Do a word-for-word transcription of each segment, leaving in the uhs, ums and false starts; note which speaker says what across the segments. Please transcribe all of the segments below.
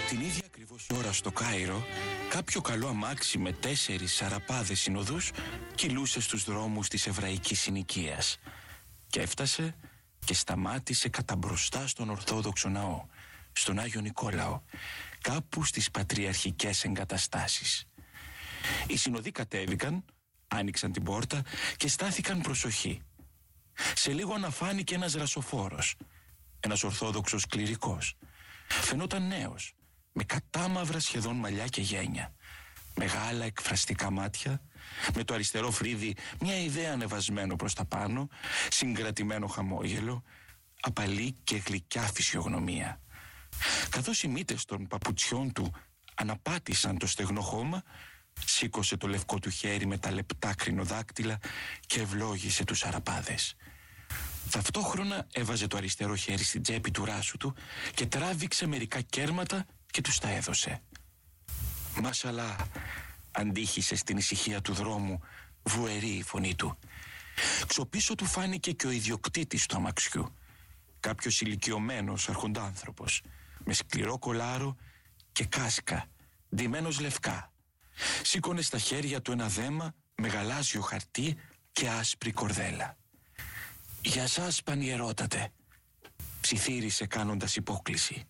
Speaker 1: Την ίδια ακριβώς ώρα στο Κάιρο, κάποιο καλό αμάξι με τέσσερις σαραπάδες συνοδούς κυλούσε στους δρόμους της εβραϊκής συνοικίας και έφτασε και σταμάτησε κατά μπροστά στον Ορθόδοξο ναό, στον Άγιο Νικόλαο, κάπου στις πατριαρχικές εγκαταστάσεις. Οι συνοδοί κατέβηκαν, άνοιξαν την πόρτα και στάθηκαν προσοχή. Σε λίγο αναφάνηκε ένας ρασοφόρος, ένας Ορθόδοξος κληρικός. Φαινόταν νέος, με κατάμαυρα σχεδόν μαλλιά και γένια, μεγάλα εκφραστικά μάτια, με το αριστερό φρύδι μια ιδέα ανεβασμένο προς τα πάνω, συγκρατημένο χαμόγελο, απαλή και γλυκιά φυσιογνωμία. Καθώς οι μύτες των παπουτσιών του αναπάτησαν το στεγνό χώμα, σήκωσε το λευκό του χέρι με τα λεπτά κρινοδάκτυλα και ευλόγησε τους σαραπάδες. Ταυτόχρονα έβαζε το αριστερό χέρι στην τσέπη του ράσου του και τράβηξε μερικά κέρματα και τους τα έδωσε. «Μασαλά», αντίχησε στην ησυχία του δρόμου βουερή η φωνή του. Ξοπίσω του φάνηκε και ο ιδιοκτήτης του αμαξιού, κάποιος ηλικιωμένος αρχοντάνθρωπος, με σκληρό κολάρο και κάσκα, ντυμένος λευκά. Σήκωνε στα χέρια του ένα δέμα με γαλάζιο χαρτί και άσπρη κορδέλα. «Για σας, πανιερότατε», ψιθύρισε κάνοντας υπόκλιση.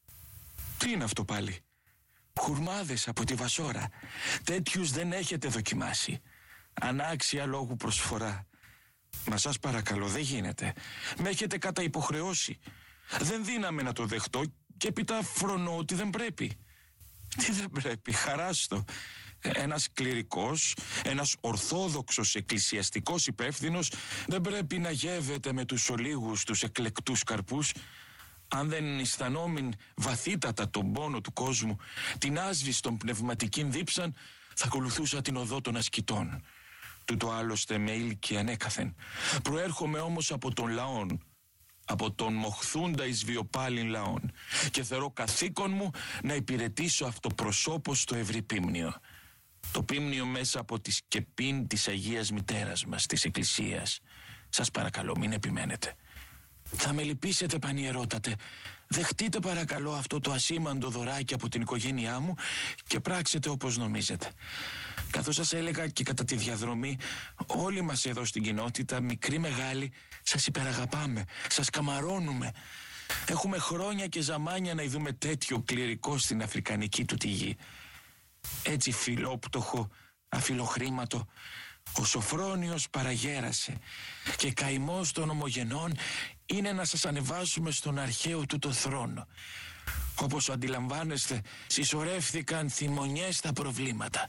Speaker 1: «Τι είναι αυτό πάλι?» «Χουρμάδες από τη Βασόρα. Τέτοιους δεν έχετε δοκιμάσει. Ανάξια λόγου προσφορά. Μα σας παρακαλώ, δεν γίνεται. Με έχετε κατά υποχρεώσει. Δεν δύναμε να το δεχτώ και έπειτα φρονώ ότι δεν πρέπει». «Τι δεν πρέπει, χαράστο. Ένας κληρικός, ένας ορθόδοξος εκκλησιαστικός υπεύθυνος δεν πρέπει να γεύεται με τους ολίγους τους εκλεκτούς καρπούς. Αν δεν αισθανόμην βαθύτατα τον πόνο του κόσμου, την άσβηση των πνευματικών δίψαν, θα ακολουθούσα την οδό των ασκητών. Τούτο άλλωστε με ήλκει ανέκαθεν. Προέρχομαι όμως από τον λαόν, από τον μοχθούντα εις βιοπάλιν λαόν, και θεωρώ καθήκον μου να υπηρετήσω αυτοπροσώπως το ευρύ πίμνιο. Το πίμνιο μέσα από τη σκεπήν της Αγίας Μητέρας μας, της Εκκλησίας. Σας παρακαλώ, μην επιμένετε. Θα με λυπήσετε, πανιερότατε. Δεχτείτε παρακαλώ αυτό το ασήμαντο δωράκι από την οικογένειά μου και πράξετε όπως νομίζετε. Καθώς σας έλεγα και κατά τη διαδρομή, όλοι μας εδώ στην κοινότητα, μικροί μεγάλοι, σας υπεραγαπάμε, σας καμαρώνουμε. Έχουμε χρόνια και ζαμάνια να ειδούμε τέτοιο κληρικό στην αφρικανική του τη γη. Έτσι φιλόπτωχο, αφιλοχρήματο, ο Σοφρόνιος παραγέρασε και καημός των ομογενών είναι να σας ανεβάσουμε στον αρχαίο του το θρόνο. Όπως αντιλαμβάνεστε, συσσωρεύθηκαν θυμονιές τα προβλήματα.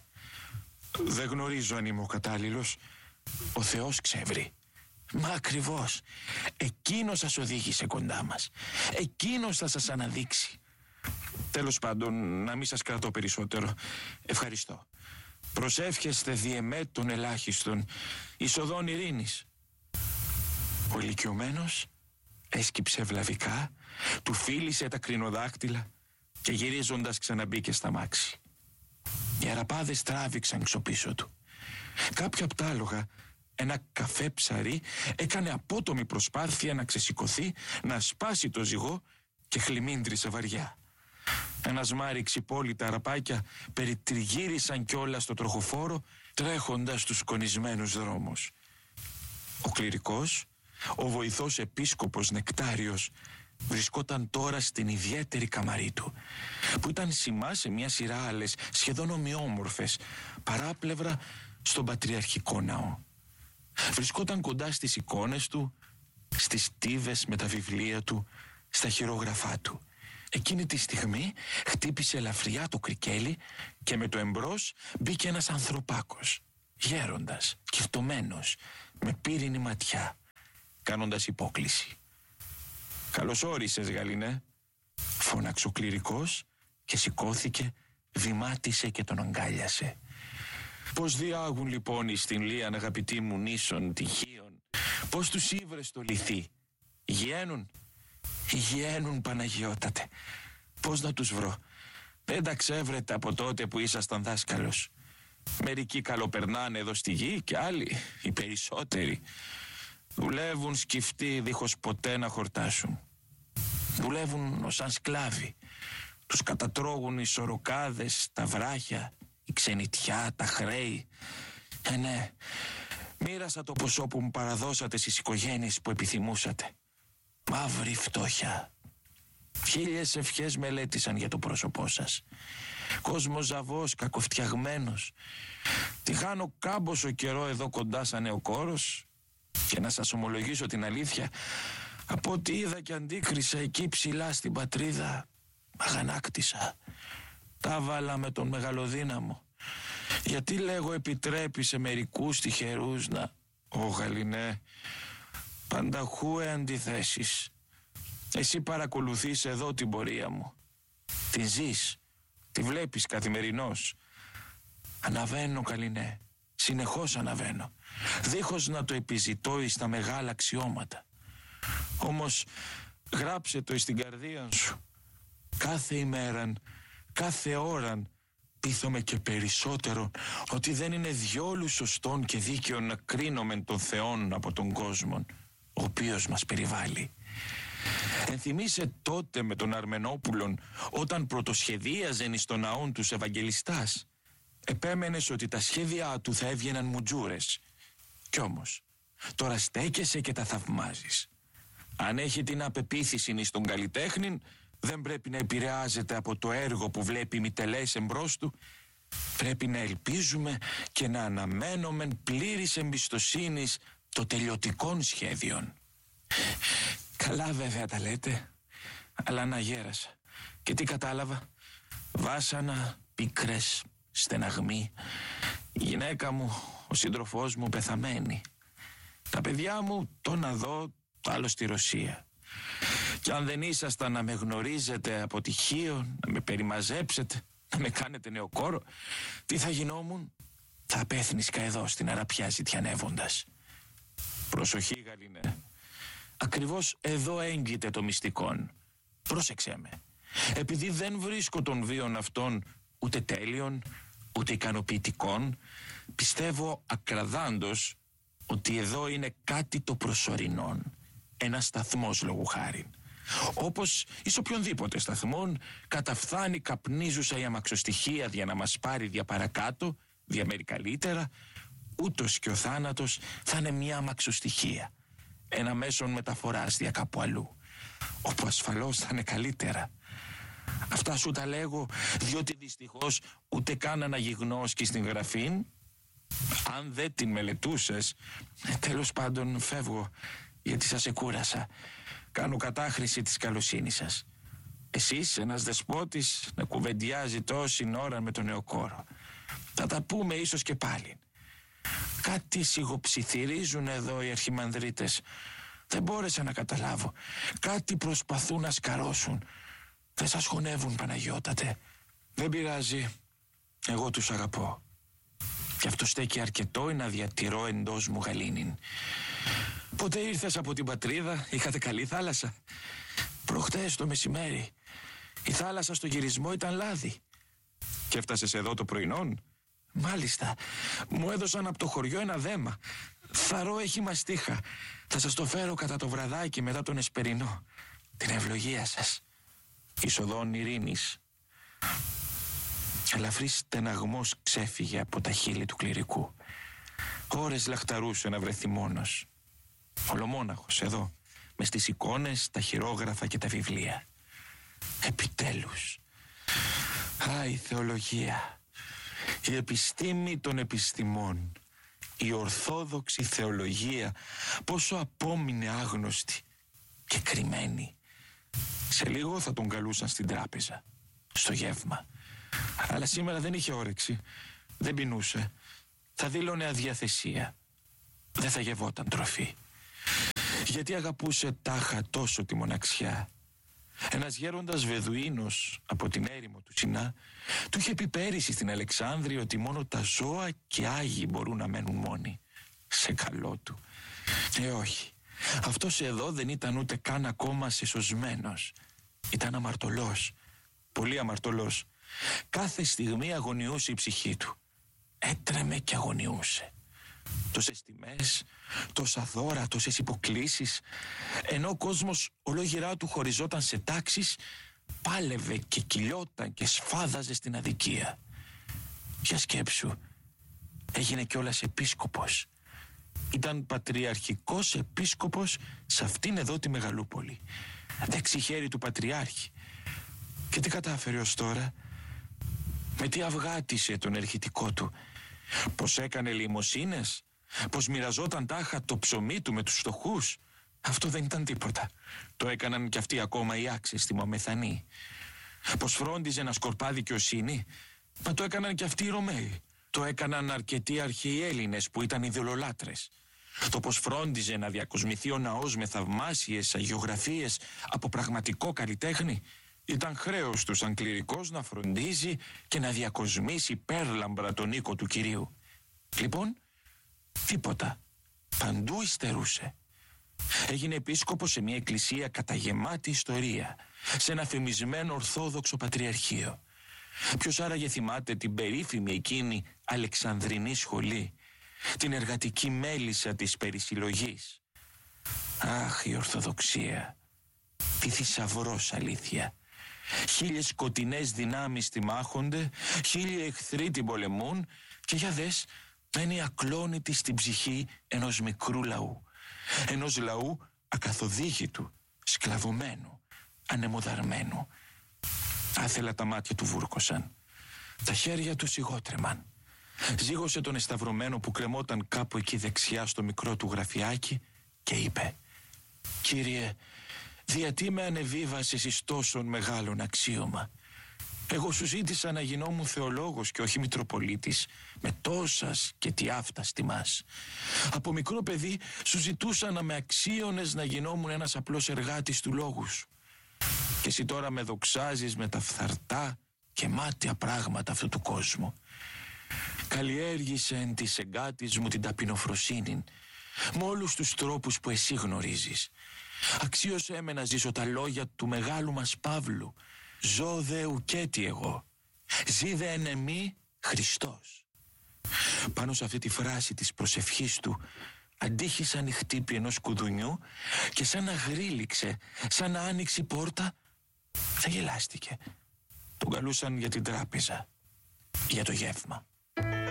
Speaker 1: Δεν γνωρίζω αν είμαι ο κατάλληλος. Ο Θεός ξεύρει. Μα ακριβώς, εκείνος σας οδήγησε κοντά μας. Εκείνος θα σας αναδείξει. Τέλος πάντων, να μην σας κρατώ περισσότερο. Ευχαριστώ. Προσεύχεστε δι' εμέ των ελάχιστον εισοδών ειρήνης». Ο ηλικιωμένος έσκυψε βλαβικά, του φίλησε τα κρινοδάκτυλα και γυρίζοντας ξαναμπήκε στα μάξι. Οι αραπάδες τράβηξαν ξοπίσω του. Κάποιο από τα άλογα, ένα καφέ ψαρί, έκανε απότομη προσπάθεια να ξεσηκωθεί, να σπάσει το ζυγό και χλιμίντρισε βαριά. Ένα σμάρι ξυπόλυτα αραπάκια περιτριγύρισαν κιόλας στο τροχοφόρο, τρέχοντας τους σκονισμένους δρόμους. Ο κληρικός, ο βοηθός επίσκοπος Νεκτάριος, βρισκόταν τώρα στην ιδιαίτερη καμαρή του, που ήταν σημά σε μια σειρά άλλες σχεδόν ομοιόμορφες παράπλευρα στον πατριαρχικό ναό. Βρισκόταν κοντά στις εικόνες του, στις στίβες με τα βιβλία του, στα χειρόγραφά του. Εκείνη τη στιγμή χτύπησε ελαφριά το κρικέλι και με το εμπρός μπήκε ένας ανθρωπάκος, γέροντας, κυρτωμένος, με πύρινη ματιά, κάνοντας υπόκλιση. «Καλώς όρισες, Γαλινέ», φώναξε ο κληρικός και σηκώθηκε, βημάτισε και τον αγκάλιασε. «Πώς διάγουν λοιπόν εις την Λίαν, αγαπητοί μου, νήσων τυχείων? Πώς τους ήβρες το λυθί? Γιένουν?» «Γιένουν, Παναγιώτατε. Πώς να τους βρω? Δεν τα ξέβρετε από τότε που ήσασταν δάσκαλος. Μερικοί καλοπερνάνε εδώ στη γη και άλλοι, οι περισσότεροι, δουλεύουν σκυφτοί δίχως ποτέ να χορτάσουν. Δουλεύουν ως σαν σκλάβοι. Τους κατατρώγουν οι σωροκάδες, τα βράχια, η ξενιτιά, τα χρέη. Ε, ναι, μοίρασα το ποσό που μου παραδώσατε στις οικογένειες που επιθυμούσατε. Μαύρη φτώχεια. Χίλιες ευχές μελέτησαν για το πρόσωπό σας. Κόσμος ζαβός, κακοφτιαγμένος. Τη χάνω κάμποσο καιρό εδώ κοντά σαν νεοκόρος. Και να σας ομολογήσω την αλήθεια, από ό,τι είδα και αντίκρισα εκεί ψηλά στην πατρίδα, αγανάκτησα. Τα βάλα με τον μεγαλοδύναμο. Γιατί λέγω επιτρέπει σε μερικούς τυχερούς να... Ω Γαλινέ, πανταχού αντιθέσεις. Εσύ παρακολουθείς εδώ την πορεία μου. Την ζεις, τη βλέπεις καθημερινώς. Αναβαίνω, Γαλινέ, συνεχώς αναβαίνω, δίχως να το επιζητώ εις τα μεγάλα αξιώματα. Όμως γράψε το εις την καρδία σου. Κάθε ημέραν, κάθε ώραν πείθομαι και περισσότερο ότι δεν είναι διόλου σωστόν και δίκαιο να κρίνομεν τον Θεόν από τον κόσμο, ο οποίος μας περιβάλλει. Ενθυμίσαι τότε με τον Αρμενόπουλον, όταν πρωτοσχεδίαζεν εις τον ναόν τους Ευαγγελιστάς. Επέμενες ότι τα σχέδιά του θα έβγαιναν μουτζούρες. Κι όμως, τώρα στέκεσαι και τα θαυμάζεις. Αν έχει την απεποίθηση εις τον καλλιτέχνην, δεν πρέπει να επηρεάζεται από το έργο που βλέπει μητελές εμπρός του. Πρέπει να ελπίζουμε και να αναμένουμε πλήρης εμπιστοσύνης των τελειωτικών σχέδιων. Καλά βέβαια τα λέτε, αλλά να γέρασα. Και τι κατάλαβα? Βάσανα, πίκρες, στεναγμοί. Η γυναίκα μου, ο σύντροφός μου πεθαμένη. Τα παιδιά μου το να δω, το άλλο στη Ρωσία. Και αν δεν ήσασταν να με γνωρίζετε από τυχείο, να με περιμαζέψετε, να με κάνετε νεοκόρο, τι θα γινόμουν? Θα απέθνισκα εδώ στην Αραπιά ζητιανεύοντας. Προσοχή, Γαλινέ. Ακριβώς εδώ έγκυται το μυστικόν. Πρόσεξέ με. Επειδή δεν βρίσκω τον βίον αυτόν ούτε τέλειον, ούτε ικανοποιητικών, πιστεύω ακραδάντως ότι εδώ είναι κάτι το προσωρινόν. Ένας σταθμός λόγου χάριν. Όπως εις οποιονδήποτε σταθμόν καταφθάνει καπνίζουσα η αμαξοστοιχεία για να μας πάρει δια παρακάτω, δια μέρη καλύτερα, ούτως και ο θάνατος θα είναι μια αμαξοστοιχεία. Ένα μέσον μεταφοράς δια κάπου αλλού, όπου ασφαλώς θα είναι καλύτερα. Αυτά σου τα λέγω διότι δυστυχώς ούτε καν αναγυγνώς και στην γραφήν. Αν δεν την μελετούσες, τέλος πάντων φεύγω, γιατί σας εκούρασα. Κάνω κατάχρηση της καλοσύνης σας. Εσείς, ένας δεσπότης, να κουβεντιάζει τόση ώρα με τον νεοκόρο. Θα τα πούμε ίσως και πάλι. Κάτι σιγοψιθυρίζουν εδώ οι αρχιμανδρίτες. Δεν μπόρεσα να καταλάβω. Κάτι προσπαθούν να σκαρώσουν. Δεν σας χωνεύουν, Παναγιώτατε. Δεν πειράζει. Εγώ τους αγαπώ. Κι αυτό στέκει αρκετό να διατηρώ εντός μου γαλήνην. Ποτέ ήρθες από την πατρίδα? Είχατε καλή θάλασσα? Προχτές το μεσημέρι. Η θάλασσα στο γυρισμό ήταν λάδι. Και έφτασες εδώ το πρωινόν? Μάλιστα. Μου έδωσαν από το χωριό ένα δέμα. Θαρώ έχει μαστίχα. Θα σας το φέρω κατά το βραδάκι μετά τον εσπερινό. Την ευλογία σας. Ισοδόν ειρήνης. Ελαφρύς στεναγμός ξέφυγε από τα χείλη του κληρικού. Ώρες λαχταρούσε να βρεθεί μόνος. Ολομόναχος εδώ, μες στις εικόνες, τα χειρόγραφα και τα βιβλία. Επιτέλους. Α, η θεολογία. Η επιστήμη των επιστημών. Η ορθόδοξη θεολογία. Πόσο απόμεινε άγνωστη και κρυμμένη. Σε λίγο θα τον καλούσαν στην τράπεζα, στο γεύμα. Αλλά σήμερα δεν είχε όρεξη. Δεν πεινούσε. Θα δήλωνε αδιαθεσία. Δεν θα γευόταν τροφή. Γιατί αγαπούσε τάχα τόσο τη μοναξιά. Ένας γέροντας Βεδουίνος από την έρημο του Σινά του είχε πει πέρυσι στην Αλεξάνδρεια ότι μόνο τα ζώα και άγιοι μπορούν να μένουν μόνοι. Σε καλό του. Ε, όχι. Αυτός εδώ δεν ήταν ούτε καν ακόμα σεσωσμένος. Ήταν αμαρτωλός. Πολύ αμαρτωλός. Κάθε στιγμή αγωνιούσε η ψυχή του. Έτρεμε και αγωνιούσε. Τόσες τιμές, τόσα δώρα, τόσες υποκλίσεις. Ενώ ο κόσμος ολόγυρά του χωριζόταν σε τάξεις, πάλευε και κυλιόταν και σφάδαζε στην αδικία. Για σκέψου, έγινε κιόλας επίσκοπος. Ήταν πατριαρχικός επίσκοπος σε αυτήν εδώ τη Μεγαλούπολη. Δεξί χέρι του πατριάρχη. Και τι κατάφερε ως τώρα? Με τι αυγάτισε τον ερχητικό του? Πως έκανε λιμοσύνες? Πως μοιραζόταν τάχα το ψωμί του με τους φτωχούς? Αυτό δεν ήταν τίποτα. Το έκαναν κι αυτοί ακόμα οι άξεστοι μαμεθανοί. Πως φρόντιζε να σκορπά δικαιοσύνη? Μα το έκαναν κι αυτοί οι Ρωμαίοι. Το έκαναν αρκετοί αρχαίοι Έλληνες που ήταν ειδωλολάτρες. Το πως φρόντιζε να διακοσμηθεί ο ναός με θαυμάσιες αγιογραφίες από πραγματικό καλλιτέχνη, ήταν χρέος του σαν κληρικός να φροντίζει και να διακοσμήσει πέρλαμπρα τον οίκο του Κυρίου. Λοιπόν, τίποτα. Παντού υστερούσε. Έγινε επίσκοπος σε μια εκκλησία καταγεμάτη ιστορία, σε ένα φημισμένο ορθόδοξο πατριαρχείο. Ποιος άραγε θυμάται την περίφημη εκείνη Αλεξανδρινή σχολή, την εργατική μέλισσα της περισυλλογής? Αχ, η Ορθοδοξία! Τι θησαυρός αλήθεια! Χίλιες σκοτεινές δυνάμεις τη μάχονται, χίλιοι εχθροί την πολεμούν, και για δες, να είναι ακλόνητη στην ψυχή ενός μικρού λαού. Ενός λαού ακαθοδήγητου, σκλαβωμένου, ανεμοδαρμένου. Άθελα τα μάτια του βούρκωσαν. Τα χέρια του σιγότρεμαν. Ζήγωσε τον εσταυρωμένο που κρεμόταν κάπου εκεί δεξιά στο μικρό του γραφιάκι και είπε: «Κύριε, διατί με ανεβίβασες εις τόσον μεγάλον αξίωμα? Εγώ σου ζήτησα να γινόμουν θεολόγος και όχι μητροπολίτης, με τόσας και τι αυτάς τιμάς. Από μικρό παιδί σου ζητούσα να με αξίωνες να γινόμουν ένας απλός εργάτης του λόγου σου. Και εσύ τώρα με δοξάζεις με τα φθαρτά και μάτια πράγματα αυτού του κόσμου. Καλλιέργησε εν της εγκάτης μου την ταπεινοφροσύνη, με όλους τους τρόπους που εσύ γνωρίζεις. Αξίωσέ με να ζήσω τα λόγια του μεγάλου μας Παύλου: «Ζω δε ουκέτι εγώ, ζει δε εν εμή Χριστός». Πάνω σε αυτή τη φράση της προσευχής του αντίχησαν οι χτύποι ενός κουδουνιού και σαν να γρήλιξε, σαν να άνοιξε η πόρτα, θα γελάστηκε. Τον καλούσαν για την τράπεζα, για το γεύμα.